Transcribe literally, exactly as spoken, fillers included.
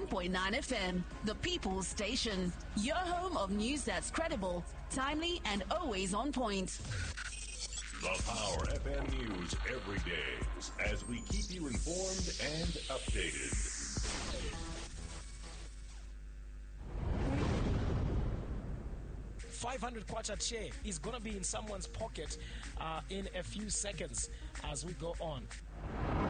point nine F M, the People's Station. Your home of news that's credible, timely, and always on point. The Power F M News every day as we keep you informed and updated. five hundred kwacha share is going to be in someone's pocket uh, in a few seconds as we go on.